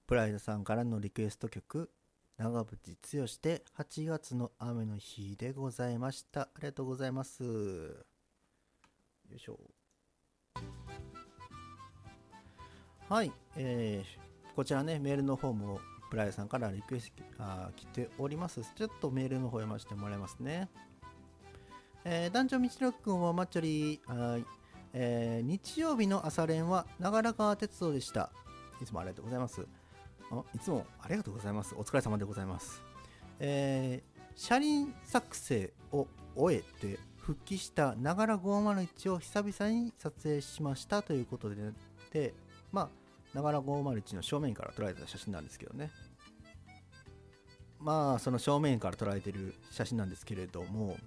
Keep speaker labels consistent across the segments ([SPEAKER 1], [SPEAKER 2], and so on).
[SPEAKER 1] プライドさんからのリクエスト曲、長渕剛で8月の雨の日でございました。ありがとうございます。よいしょ。はい、こちらね、メールの方もプライドさんからリクエスト来ております。ちょっとメールの方読ませてもらいますね。団長道のくんはまっちょり、日曜日の朝練は長良川鉄道でした。いつもありがとうございます。いつもありがとうございます。お疲れ様でございます。車輪作成を終えて復帰した長良501を久々に撮影しましたということで、まあ、長良501の正面から撮られた写真なんですけどね。まあ、その正面から撮られている写真なんですけれども、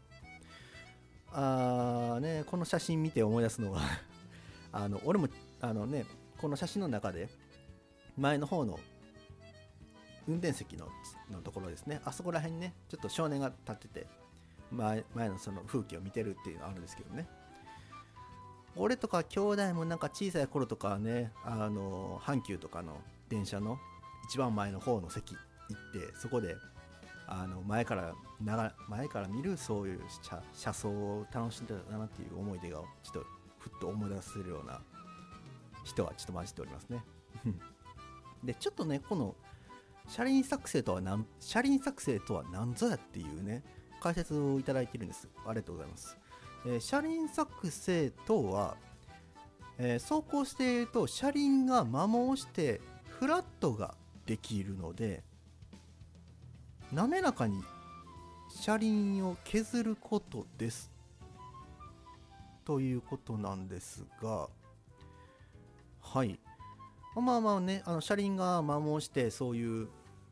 [SPEAKER 1] この写真見て思い出すのは俺もこの写真の中で前の方の運転席のところですね、あそこら辺にねちょっと少年が立ってて前のその風景を見てるっていうのがあるんですけどね、俺とか兄弟もなんか小さい頃とかね、阪急とかの電車の一番前の方の席行って、そこで前から見るそういう車窓を楽しんでたなっていう思い出がちょっとふっと思い出せるような人はちょっと混じっておりますねでちょっとね、この車輪作成とは何ぞやっていうね解説をいただいているんです。ありがとうございます。車輪作成とは、走行していると車輪が摩耗してフラットができるので、滑らかに車輪を削ることですということなんですが、はい、まあまあね、車輪が摩耗してそういう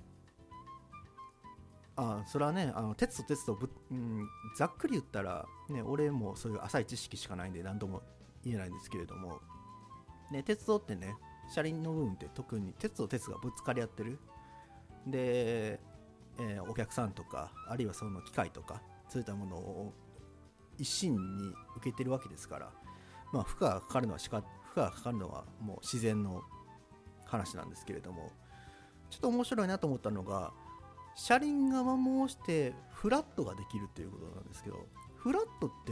[SPEAKER 1] それはね、鉄と鉄とざっくり言ったら、ね、俺もそういう浅い知識しかないんで何とも言えないんですけれども、ね、鉄道ってね、車輪の部分って特に鉄と鉄がぶつかり合ってる。で、お客さんとか、あるいはその機械とか、そういったものを一心に受けてるわけですから、まあ、負荷がかかるのはもう自然の話なんですけれども、ちょっと面白いなと思ったのが、車輪が摩耗してフラットができるっていうことなんですけど、フラットって